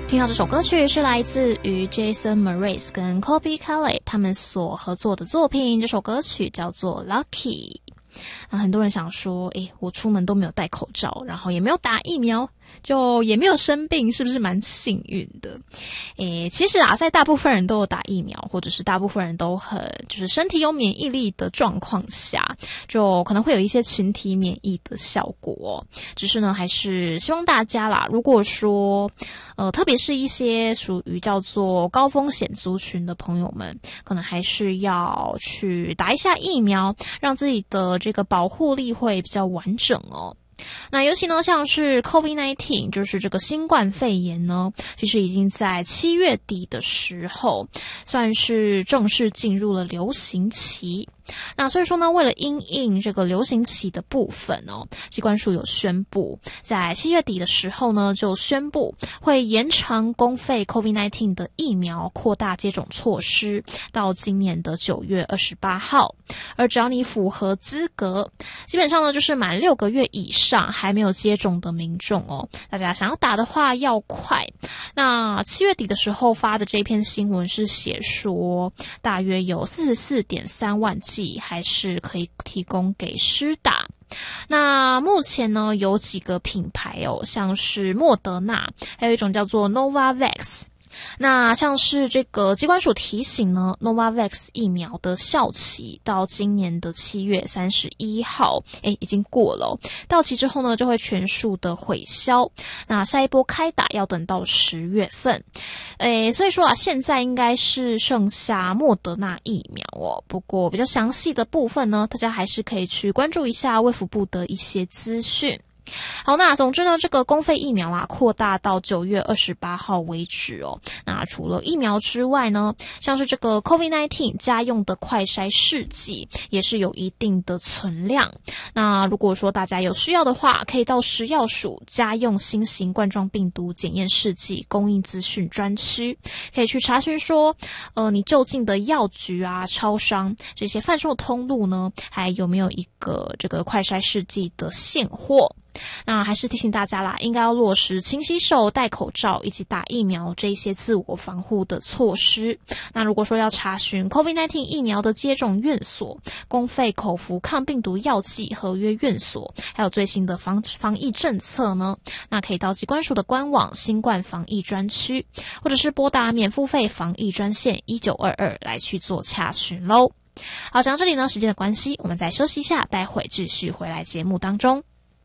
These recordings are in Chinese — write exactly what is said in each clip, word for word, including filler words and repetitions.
听到这首歌曲是来自于 Jason Mraz 跟 Colby Kelly 他们所合作的作品，这首歌曲叫做 Lucky。 那很多人想说，诶，我出门都没有戴口罩，然后也没有打疫苗，就也没有生病，是不是蛮幸运的？诶，其实啊，在大部分人都有打疫苗，或者是大部分人都很就是身体有免疫力的状况下，就可能会有一些群体免疫的效果。只是呢，还是希望大家啦，如果说呃，特别是一些属于叫做高风险族群的朋友们，可能还是要去打一下疫苗，让自己的这个保护力会比较完整哦。那尤其呢，像是 COVID 十九， 就是这个新冠肺炎呢，其实已经在七月底的时候，算是正式进入了流行期。那所以说呢，为了因应这个流行期的部分哦，疾管署有宣布，在七月底的时候呢，就宣布会延长公费 COVID 十九 的疫苗扩大接种措施到今年的九月二十八号。而只要你符合资格，基本上呢就是满六个月以上还没有接种的民众哦，大家想要打的话要快。那七月底的时候发的这篇新闻是写说，大约有 四十四点三万剂还是可以提供给施打。那目前呢，有几个品牌哦，像是莫德纳，还有一种叫做 Novavax。那像是这个疾管署提醒呢 Novavax 疫苗的效期到今年的七月三十一号，诶，已经过了哦，到期之后呢就会全数的毁销，那下一波开打要等到十月份。诶，所以说啊，现在应该是剩下莫德纳疫苗哦，不过比较详细的部分呢，大家还是可以去关注一下卫福部的一些资讯。好，那总之呢，这个公费疫苗啊，扩大到九月二十八号为止哦。那除了疫苗之外呢，像是这个 COVID 十九 家用的快筛试剂也是有一定的存量。那如果说大家有需要的话，可以到食药署家用新型冠状病毒检验试剂供应资讯专区，可以去查询说，呃，你就近的药局啊、超商这些贩售通路呢，还有没有一个这个快筛试剂的现货。那还是提醒大家啦，应该要落实勤洗手、戴口罩以及打疫苗这些自我防护的措施。那如果说要查询 COVID 十九 疫苗的接种院所、公费口服抗病毒药剂合约院所，还有最新的防防疫政策呢，那可以到疾管署的官网新冠防疫专区，或者是拨打免付费防疫专线一九二二来去做洽询咯。好，讲到这里呢，时间的关系，我们再休息一下，待会继续回来节目当中。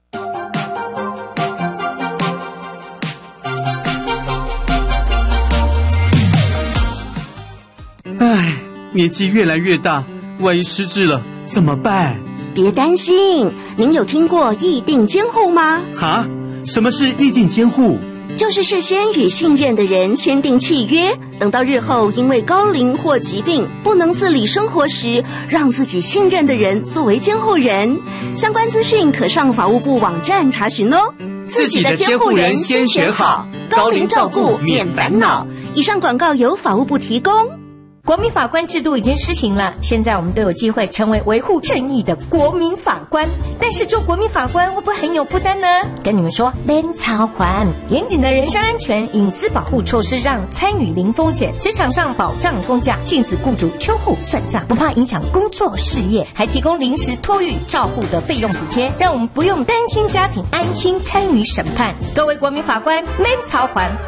唉，年纪越来越大，万一失智了怎么办？ 别担心，您有听过议定监护吗？ 哈？什么是议定监护？ 就是事先与信任的人签订契约，等到日后因为高龄或疾病不能自理生活时，让自己信任的人作为监护人。相关资讯可上法务部网站查询哦。 自己的监护人先选好，高龄照顾免烦恼。 以上广告由法务部提供。 国民法官制度已经施行了，现在我们都有机会成为维护正义的国民法官。但是做国民法官会不会很有负担呢？跟你们说，免操还严谨的人身安全隐私保护措施，让参与零风险，职场上保障公假，禁止雇主秋后算账，不怕影响工作事业，还提供临时托育照护的费用补贴，让我们不用担心家庭，安心参与审判。各位国民法官，免操还。